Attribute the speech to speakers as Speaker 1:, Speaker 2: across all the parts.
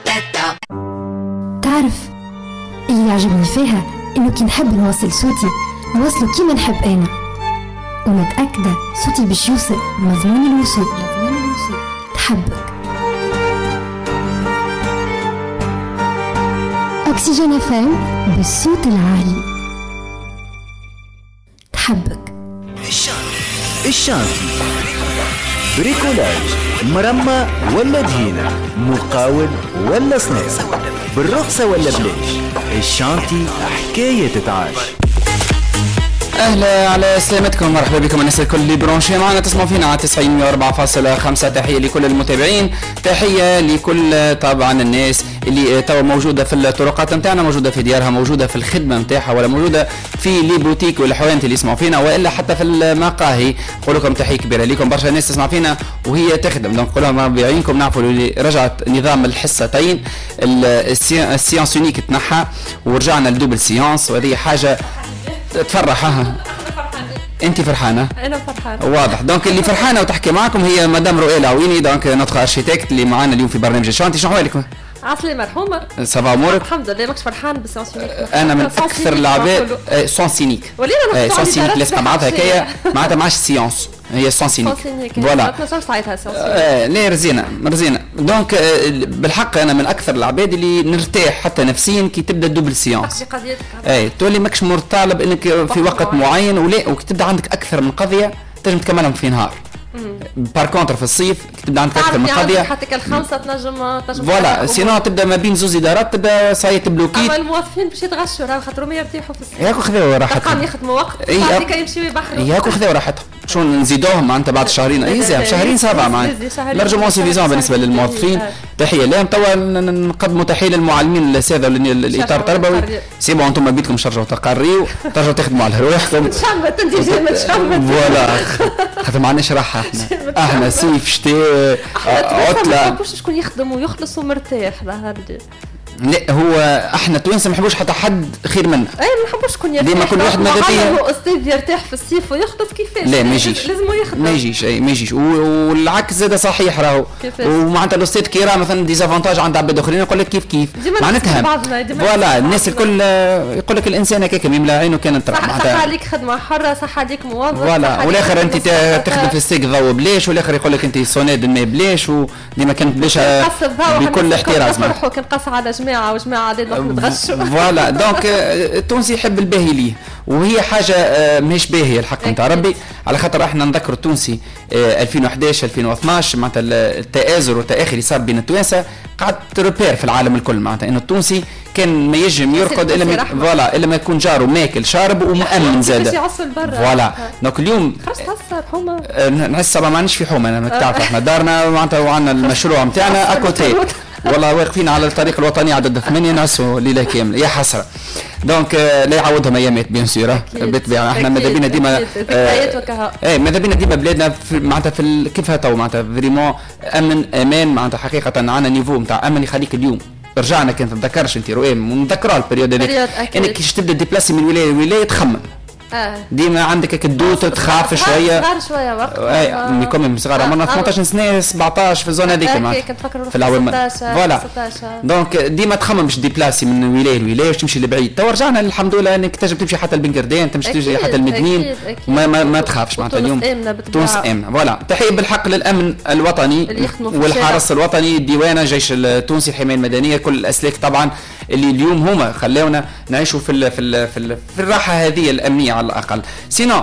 Speaker 1: تعرف اللي يعجبني فيها إنه كي نحب نوصل صوتي نوصله كيما نحب أنا، ومتأكدة صوتي باش يوصل مضمون الوصول. تحبك أكسجين FM بالصوت العالي. تحبك
Speaker 2: الشانتي بريكولاج، مرمى ولا دهينة، مقاول ولا صناعة، بالرخصة ولا بلاش، الشانتي حكاية تتعاش.
Speaker 3: اهلا على سلامتكم، مرحبا بكم الناس الكل اللي برونشي معنا تسمعوا فينا على 90.4.5. تحيه لكل المتابعين، تحيه لكل طبعا الناس اللي توا موجوده في الطرقات نتاعنا، موجوده في ديارها، موجوده في الخدمه نتاعها، ولا موجوده في لي بوتيك والحوانت اللي يسمعوا فينا، والا حتى في المقاهي. نقول لكم تحيه كبيره لكم، برشا ناس تسمع فينا وهي تخدم، دونك نقول لهم ربي يعينكم. نعرفوا اللي رجعت نظام الحصتين، السيانس يونيك تنحى ورجعنا لدوبل سيانس، وهذه حاجه تفرح. انت فرحانه؟
Speaker 4: انا فرحانه
Speaker 3: واضح. دونك اللي فرحانه وتحكي معكم هي مدام رؤية العويني، دونك نوتخ ارشيتكت اللي معانا اليوم في برنامج الشانتي. شنو حوالك؟
Speaker 4: عسلي مرحومه.
Speaker 3: صباح امورك؟
Speaker 4: الحمد لله. ماكش فرحان بالسيونس يونيك؟
Speaker 3: انا من اكثر العباد سون سينيك.
Speaker 4: ولينا
Speaker 3: سون سينيك لازم بعضها هكايا معناتها ماش سيونس، هي سون سينيك.
Speaker 4: فوالا ما تنجمش تعيطها سيونس.
Speaker 3: لا رزينه. دونك بالحق انا من اكثر العباد اللي نرتاح حتى نفسيا كي تبدا دوبل سيونس. تولي ماكش مرتطلب انك في وقت معين، ولا وتبدا عندك اكثر من قضيه تنجم تكملهم في نهار. بار كونتر في الصيف تبدا عندك اكثر من قضيه،
Speaker 4: حتى الخمسه تنجم
Speaker 3: فوالا سينو تبدا ما بين زوز ادارات تبدا صايت بلوكيت.
Speaker 4: اما الموظفين باش يتغشوا راهو خاطرهم يرتاحوا في الصيف.
Speaker 3: ياكو خذاو راحتهم،
Speaker 4: تلقاهم يخدموا وقت بعد يمشيو يبحروا.
Speaker 3: ياكو خذاو راحتهم. شو نزيدوهم معناتها بعد شهرين؟ اي زين شهرين 7 معناتها لارجومون سيفيزون بالنسبه للموظفين. تحيه لهم. توا نقدموا تحيه للمعلمين الساده الاطار التربوي. سيبوا انتم بيدكم شرجوا تقريوا ترجعوا تخدموا على رواحكم.
Speaker 4: تشمت انت جاي ما تشمت.
Speaker 3: فوالا خاطر ما عندناش راحه احنا صيف شتاء عطله.
Speaker 4: باش شكون يخدم ويخلص ومرتاح ظهر لي.
Speaker 3: لا هو احنا توانسه ما نحبوش حتى حد خير منا.
Speaker 4: اي ما نحبوش شكون يرتاح.
Speaker 3: ديما كل واحد ماذا بيه.
Speaker 4: هو استاذ يرتاح في الصيف ويخلص كيفاش؟
Speaker 3: لا ما يجيش،
Speaker 4: لازم يخدم.
Speaker 3: ما يجيش والعكس زاد صحيح راهو. ومعناتها الاستاذ كي راه مثلا ديزافونتاج عند عباد اخرين يقول لك كيف معناتها فوالا الناس الكل يقول لك الانسان هكاك يملى عينه كانت
Speaker 4: معناتها صح عليك خدمه حره، صح عليك موظف،
Speaker 3: فوالا. والاخر انت تخدم في السيك ضو بلاش، والاخر يقول لك انت سوناد الماء بلاش، وديما كانت بلاش بكل احترام.
Speaker 4: كان قص على جماعه وجماعه علينا نتغشوا.
Speaker 3: فوالا دونك التونسي يحب الباهي ليه، وهي حاجه ماهيش باهيه الحق نتاع ربي، على خاطر احنا نذكروا التونسي 2011 2012 معناتها التآزر والتآخي اللي صار بين التوانسه قعدت روبير في العالم الكل، معناتها انه التونسي كان ما يجم يرقد الا ما يكون جاره ماكل شارب ومؤمن زاد. فوالا دونك اليوم
Speaker 4: خاصة حومه
Speaker 3: نحس ما عندناش في حومه. انا تعرف احنا دارنا معناتها وعندنا المشروع نتاعنا اكوتي، والله واقفين على الطريق الوطني عدد 8 نعسوا ليله كامله يا حسره. دونك لا يعوضهم ايامات بيان سور بالطبيعه. احنا ماذا بينا ديما ماذا بينا ديما بلادنا معناتها في كيفها تو معناتها فريمون امان معناتها حقيقه عندنا نيفو نتاع امن يخليك اليوم رجعنا. كنت تتذكرش انت رؤيا ونذكرها البريود هذيك انك كيش تبدا ديبلاسي من ولايه لولايه تخمم. ديما عندك كدوت تخاف شويه
Speaker 4: صغار شويه وقت
Speaker 3: ميكم صغار عمرنا 18 سنه 17 في الزون هذيك
Speaker 4: في العوام
Speaker 3: فوالا. دونك ديما تخمم باش ديبلاسي من ولايه لولايه باش تمشي لبعيد. تو رجعنا الحمد لله انك تنجم تمشي حتى البنكردان، تمشي حتى المدنين، ما تخافش معناتها اليوم تونس امنه. فوالا تحيه بالحق للامن الوطني والحرس الوطني، الديوانه، الجيش التونسي، الحمايه المدنيه، كل الاسلاك طبعا اللي اليوم هما خلاونا نعيشوا في الراحه هذه الامنيه على الاقل. سينو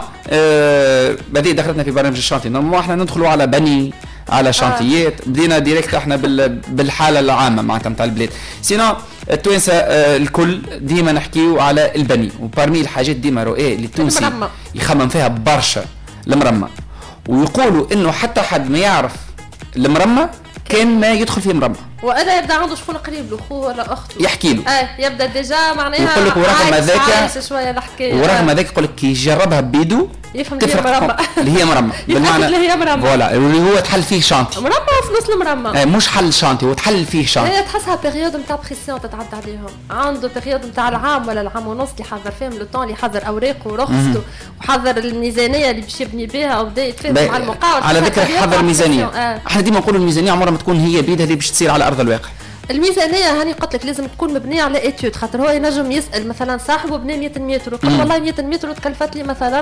Speaker 3: بدي دخلتنا في برنامج الشانتي، نورمالمون احنا ندخلوا على بني على شانتيات. بدينا ديريكت احنا بالحاله العامه معناتها نتاع البلاد. سينو التوانسه الكل ديما نحكيو على البني، وبارمي الحاجات ديما رؤيه اللي التونسي يخمم فيها برشا المرمى، ويقولوا انه حتى حد ما يعرف المرمى كان ما يدخل فيه مرمى،
Speaker 4: وانا يبدا عنده شكون قريب له خوه ولا اخته
Speaker 3: يحكي له
Speaker 4: يبدا ديجا معناها
Speaker 3: يقول لك ورغم هذاك
Speaker 4: شويه الحكايه،
Speaker 3: ورغم هذاك يقول لك كي يجربها بيدو
Speaker 4: يفهم اللي
Speaker 3: هي مرمى بالمعنى
Speaker 4: اللي هي مرمى
Speaker 3: فوالا، اللي هو تحل فيه شانتي
Speaker 4: مرمى في نص المرمى
Speaker 3: مش حل شانتي وتحل فيه شانتي.
Speaker 4: هي تحسها بيريود نتاع بريسيون تتعدى عليهم، عنده بيريود نتاع العام ولا العام ونص اللي حضر فيهم لو طون، اللي حضر اوراقه ورخصته وحضر الميزانيه اللي باش يبني بها وبدا يتفاهم مع المقاول.
Speaker 3: على ذكر حضر ميزانيه، احنا ديما نقولوا الميزانيه عمرها ما تكون هي بيدها اللي باش تصير على ارض الواقع.
Speaker 4: الميزانيه هاني قلت لك لازم تكون مبنيه على ايتود، خاطر هو ينجم يسال مثلا صاحبه بنى 100 متر وقال والله 100 متر تكلفت لي مثلا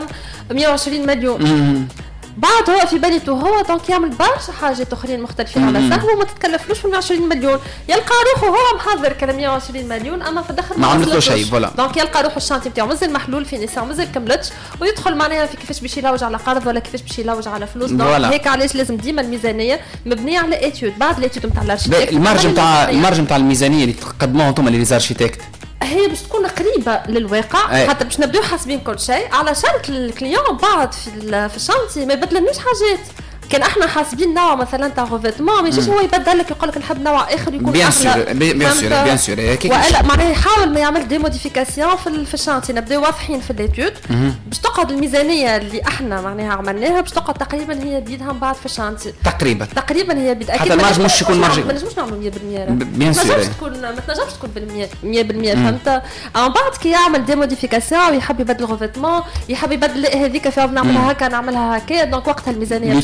Speaker 4: 120 مليون. بعد هو في بالته هو دونك يعمل برشا حاجات اخرين مختلفين على صاحبه وما تتكلفلوش 120 مليون، يلقى روحه هو محضر كلام 120 مليون اما في الداخل
Speaker 3: ما عملتش شيء. فوالا
Speaker 4: دونك يلقى روحه الشانتي نتاعو مازال محلول في نساء مازال كملتش ويدخل معناها في كيفاش باش يلوج على قرض ولا كيفاش باش يلوج على فلوس. دونك هيك علاش لازم ديما الميزانيه مبنيه على ايتود. بعد الايتود نتاع الارشيتكت
Speaker 3: المارج نتاع الميزانيه اللي تقدموها انتم اللي ليزارشيتكت
Speaker 4: هي باش تكون قريبه للواقع خاطر باش نبداو حاسبين كل شيء على شرط الكليون بعد في الشانتي ما يبدلنيش حاجات. كان احنا حاسبين نوع مثلا تاع غوفيتمون ما يجيش هو يبدل لك يقول لك نحب نوع اخر يكون احلى
Speaker 3: بيان سور
Speaker 4: ولا معناها يحاول ما يعمل دي موديفيكاسيون في الشانتي. نبداو واضحين في الليتود باش تقعد الميزانيه اللي احنا معناها عملناها باش تقعد تقريبا هي بيدها من بعد في الشانتي تقريبا هي بيد.
Speaker 3: اكيد ما نجمش يكون مارجي
Speaker 4: ما نجمش نعملوا 100%
Speaker 3: بيان سور
Speaker 4: ما تنجمش تكون 100% فهمت. من بعد كي يعمل دي موديفيكاسيون ويحب يبدل غوفيتمون يحب يبدل هذيك فيها نعملها هكا نعملها هكا دونك وقتها الميزانيه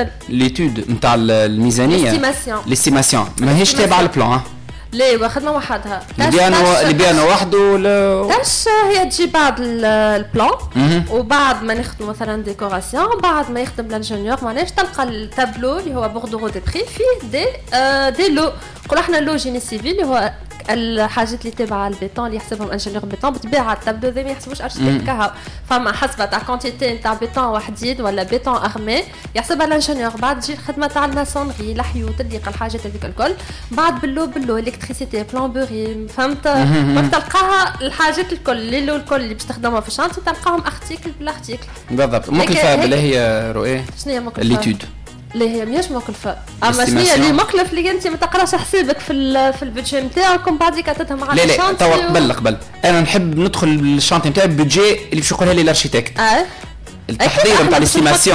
Speaker 3: ليتود نتاع الميزانيه ليستيماسيون ماهيش تابعه البلان.
Speaker 4: لا خدمه وحدها
Speaker 3: اللي بيانو وحده ولا
Speaker 4: تاش هي تجي بعد البلان وبعد ما نخدم مثلا ديكوراسيون بعد ما يخدم الانجينيور معناش تلقى التابلو اللي هو بوردو دي بري فيه دي لو نقولوا احنا لو جيني سيفيل اللي هو الحاجات اللي تابعه البيتون اللي يحسبهم انجينيور بيتون بطبيعه التابلو ذي ما يحسبوش ارشيتكت كهو فما حسبه تاع كونتيتي تاع بيتون وحديد ولا بيتون اغمي يحسبها الانجينيور. بعد تجي الخدمه تاع الماسونري الحيوط اللي الحاجات هذيك الكل بعد باللو الكتريسيتي بلومبوري فهمت. وقت تلقاها الحاجات الكل الكل اللي باش تخدمها في الشانتي تلقاهم ارتيكل بالارتيكل بالضبط.
Speaker 3: مكلفه بلا هي رؤيه
Speaker 4: شنو هي مكلفه
Speaker 3: الليتود
Speaker 4: لا هي ماهيش مكلفه اما شنو هي اللي مكلف اللي انت ما تقراش حسابك في البودجي نتاعكم بعد كتتهم على الشانتي.
Speaker 3: لا قبل انا نحب ندخل الشانتي نتاعي بودجي اللي باش يقولها لي الارشيتكت التحضير نتاع الاستيماسيون